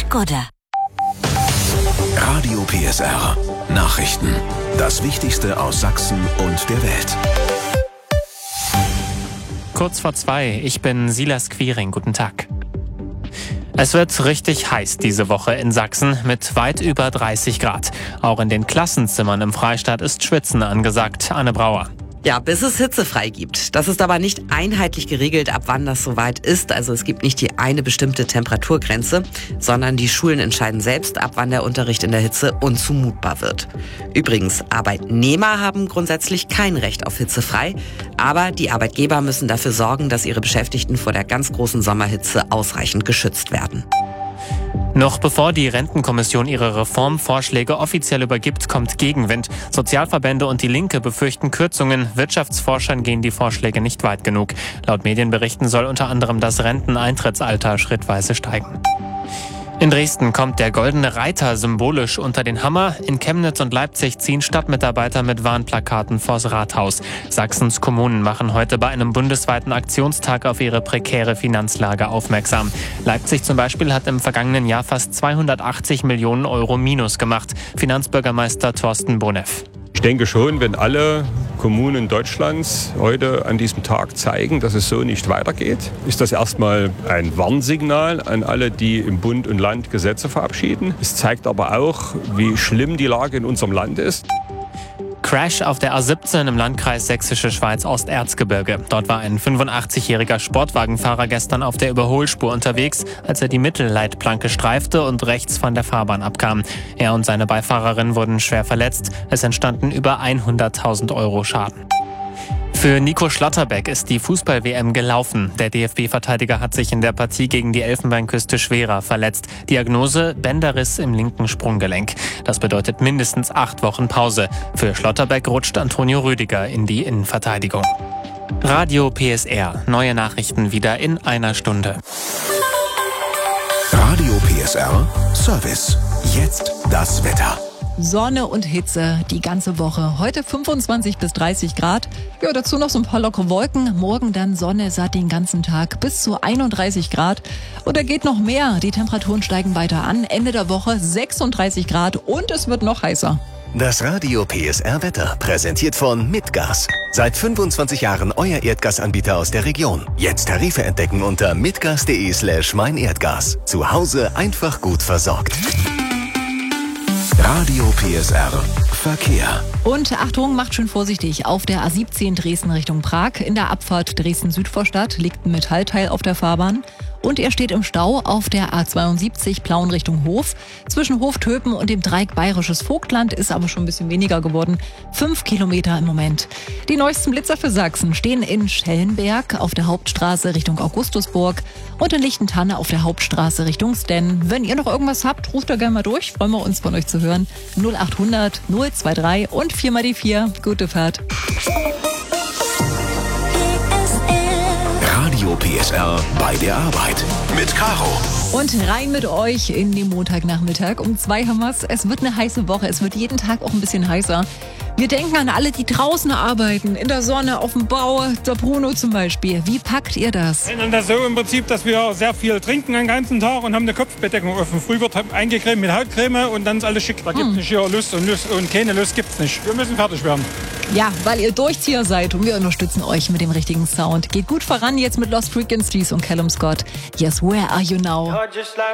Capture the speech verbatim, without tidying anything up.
Skoda. Radio P S R. Nachrichten. Das Wichtigste aus Sachsen und der Welt. Kurz vor zwei, ich bin Silas Quiring. Guten Tag. Es wird richtig heiß diese Woche in Sachsen mit weit über dreißig Grad. Auch in den Klassenzimmern im Freistaat ist Schwitzen angesagt. Anne Brauer. Ja, bis es hitzefrei gibt. Das ist aber nicht einheitlich geregelt, ab wann das soweit ist. Also es gibt nicht die eine bestimmte Temperaturgrenze, sondern die Schulen entscheiden selbst, ab wann der Unterricht in der Hitze unzumutbar wird. Übrigens, Arbeitnehmer haben grundsätzlich kein Recht auf hitzefrei, aber die Arbeitgeber müssen dafür sorgen, dass ihre Beschäftigten vor der ganz großen Sommerhitze ausreichend geschützt werden. Noch bevor die Rentenkommission ihre Reformvorschläge offiziell übergibt, kommt Gegenwind. Sozialverbände und die Linke befürchten Kürzungen. Wirtschaftsforschern gehen die Vorschläge nicht weit genug. Laut Medienberichten soll unter anderem das Renteneintrittsalter schrittweise steigen. In Dresden kommt der Goldene Reiter symbolisch unter den Hammer. In Chemnitz und Leipzig ziehen Stadtmitarbeiter mit Warnplakaten vors Rathaus. Sachsens Kommunen machen heute bei einem bundesweiten Aktionstag auf ihre prekäre Finanzlage aufmerksam. Leipzig zum Beispiel hat im vergangenen Jahr fast zweihundertachtzig Millionen Euro Minus gemacht. Finanzbürgermeister Thorsten Boneff. Ich denke schon, wenn alle Kommunen Deutschlands heute an diesem Tag zeigen, dass es so nicht weitergeht, ist das erstmal ein Warnsignal an alle, die im Bund und Land Gesetze verabschieden. Es zeigt aber auch, wie schlimm die Lage in unserem Land ist. Crash auf der A siebzehn im Landkreis Sächsische Schweiz-Osterzgebirge. Dort war ein fünfundachtzigjähriger Sportwagenfahrer gestern auf der Überholspur unterwegs, als er die Mittelleitplanke streifte und rechts von der Fahrbahn abkam. Er und seine Beifahrerin wurden schwer verletzt. Es entstanden über hunderttausend Euro Schaden. Für Nico Schlotterbeck ist die Fußball-W M gelaufen. Der D F B-Verteidiger hat sich in der Partie gegen die Elfenbeinküste schwerer verletzt. Diagnose: Bänderriss im linken Sprunggelenk. Das bedeutet mindestens acht Wochen Pause. Für Schlotterbeck rutscht Antonio Rüdiger in die Innenverteidigung. Radio P S R. Neue Nachrichten wieder in einer Stunde. Radio P S R Service. Jetzt das Wetter. Sonne und Hitze die ganze Woche. Heute fünfundzwanzig bis dreißig Grad. Ja, dazu noch so ein paar lockere Wolken. Morgen dann Sonne satt den ganzen Tag bis zu einunddreißig Grad. Und da geht noch mehr. Die Temperaturen steigen weiter an. Ende der Woche sechsunddreißig Grad und es wird noch heißer. Das Radio P S R Wetter präsentiert von Mitgas. Seit fünfundzwanzig Jahren euer Erdgasanbieter aus der Region. Jetzt Tarife entdecken unter mitgas.de slash meinerdgas. Zu Hause einfach gut versorgt. Radio P S R Verkehr. Und Achtung, macht schön vorsichtig. Auf der A siebzehn Dresden Richtung Prag, in der Abfahrt Dresden-Südvorstadt, liegt ein Metallteil auf der Fahrbahn. Und er steht im Stau auf der A zweiundsiebzig Plauen Richtung Hof. Zwischen Hoftöpen und dem Dreieck Bayerisches Vogtland ist aber schon ein bisschen weniger geworden. Fünf Kilometer im Moment. Die neuesten Blitzer für Sachsen stehen in Schellenberg auf der Hauptstraße Richtung Augustusburg und in Lichtentanne auf der Hauptstraße Richtung Stenn. Wenn ihr noch irgendwas habt, ruft da gerne mal durch. Freuen wir uns, von euch zu hören. null achthundert null drei und vier mal die vier. Gute Fahrt. Radio P S R bei der Arbeit mit Caro. Und rein mit euch in den Montagnachmittag. Um zwei haben wir's. Es wird eine heiße Woche. Es wird jeden Tag auch ein bisschen heißer. Wir denken an alle, die draußen arbeiten, in der Sonne, auf dem Bau, der Bruno zum Beispiel. Wie packt ihr das? Wir ändern das so im Prinzip, dass wir sehr viel trinken den ganzen Tag und haben eine Kopfbedeckung offen. Früh wird eingecremt mit Hautcreme und dann ist alles schick. Da gibt es Hm. nicht hier Lust und Lust und keine Lust gibt's nicht. Wir müssen fertig werden. Ja, weil ihr Durchzieher seid und wir unterstützen euch mit dem richtigen Sound. Geht gut voran jetzt mit Lost Frequencies und Callum Scott. Yes, where are you now?